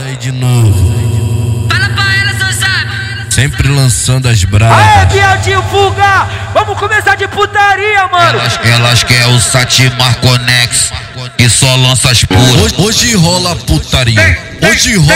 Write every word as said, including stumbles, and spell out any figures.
aí de novo. Fala pra ela, seu sabe. Sempre lançando as bravas. Aê, Bieltinho Fuga! Vamos começar de putaria, mano! Elas, elas querem o Satimar Conex e só lança as puras. Hoje, hoje rola putaria. Hoje rola